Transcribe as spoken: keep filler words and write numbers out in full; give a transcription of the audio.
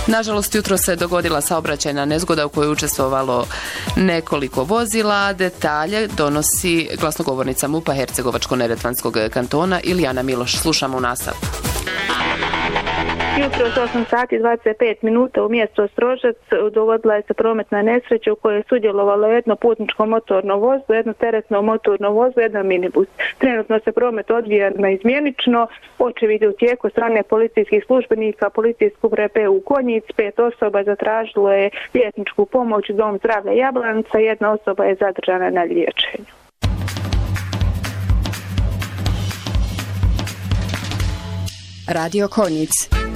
Nažalost, jutro se dogodila saobraćajna nezgoda u kojoj je učestvovalo nekoliko vozila. Detalje donosi glasnogovornica MUP-a Hercegovačko-neretvanskog kantona Ilijana Miloš. Slušamo u nastavku. Jutro s osam sati i dvadeset pet minuta u mjesto Strožac dogodila je se prometna nesreća u kojoj je sudjelovalo jedno putničko motorno vozilo, jedno teretno motorno vozilo, jedan minibus. Trenutno se promet odvija naizmjenično, očevid je u tijeku strane policijskih službenika, policijsku uprave u Konjic, pet osoba zatražilo je liječničku pomoć u Dom zdravlja Jablanca, jedna osoba je zadržana na liječenju. Radio Konjic.